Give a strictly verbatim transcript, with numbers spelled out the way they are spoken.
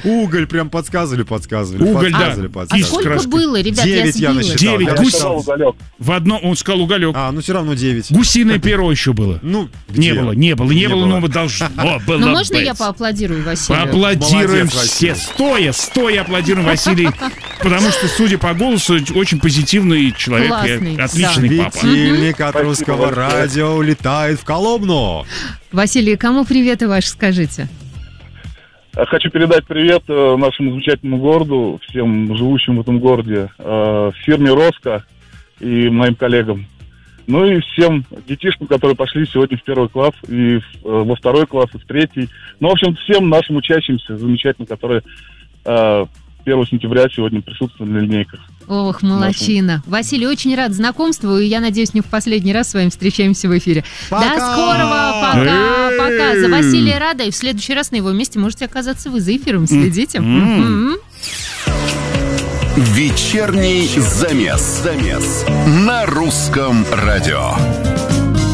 Уголь прям подсказывали, подсказывали. Уголь, подсказывали, да. подсказывали. А сколько краской. было, ребят, Девять я я насчитал. сбилась. Девять Я гусь. насчитал. В одном, он сказал уголек. А, ну все равно девять. Гусиное перо еще было. Ну, Не где? было, не было, не, Не было, было. но должно было Ну, можно я быть. поаплодирую Василию? Поаплодируем Молодец, все. Василий. Стоя, стоя аплодируем Василий. Потому что, судя по голосу, очень позитивный человек. Классный, и отличный да. папа. Светильник от Спасибо русского большое. радио улетает в Коломну. Василий, кому приветы ваши скажите? Хочу передать привет э, нашему замечательному городу, всем живущим в этом городе, э, фирме «Роско» и моим коллегам. Ну и всем детишкам, которые пошли сегодня в первый класс, и в, э, во второй класс, и в третий. Ну, в общем, всем нашим учащимся замечательно, которые э, первого сентября сегодня присутствовали на линейках. Ох, молодчина. Василий, очень рад знакомству, и я надеюсь, не в последний раз с вами встречаемся в эфире. Пока! До скорого, пока, Эй! пока. За Василия рада, и в следующий раз на его месте можете оказаться вы за эфиром, следите. М. Мгм. Вечерний замес. Замес. На русском радио.